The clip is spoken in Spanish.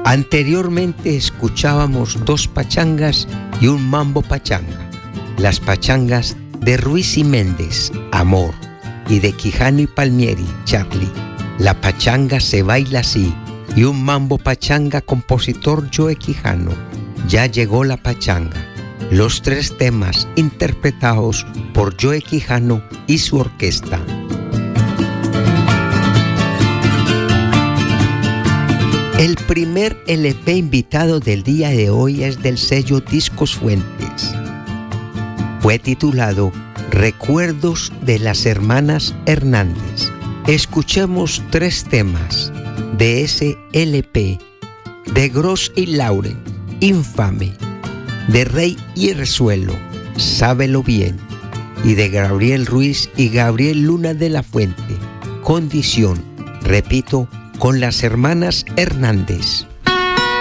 Anteriormente escuchábamos dos pachangas y un mambo pachanga. Las pachangas de Ruiz y Méndez, Amor, y de Quijano y Palmieri, Charlie, La pachanga se baila así, y un mambo pachanga, compositor Joe Quijano, Ya llegó la pachanga. Los tres temas interpretados por Joe Quijano y su orquesta. El primer LP invitado del día de hoy es del sello Discos Fuentes. Fue titulado Recuerdos de las Hermanas Hernández. Escuchemos tres temas de ese LP: de Gross y Lauren, Infame; de Rey y Resuelo, Sábelo Bien; y de Gabriel Ruiz y Gabriel Luna de la Fuente, Condición. Repito, con las hermanas Hernández.